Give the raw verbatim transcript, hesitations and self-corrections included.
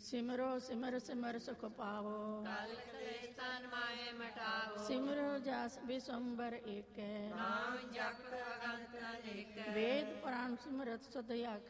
ਸਿਮਰੋ ਸਿਮਰ ਸਿਮਰ ਸੁਖ ਪਾਵੋ, ਕਲ ਕਲੇਸ਼ ਤਨ ਮਾਏ ਮਟਾਵੋ। ਸਿਮਰੋ ਜਸ ਬਿਸੰਬਰ ਏਕੈ, ਨਾਮ ਜਪ ਅਗੰਤ ਅਨੇਕੈ। ਵੇਦ ਪੁਰਾਣ ਸਿਮਰਤ ਸਦ ਆਖੈ,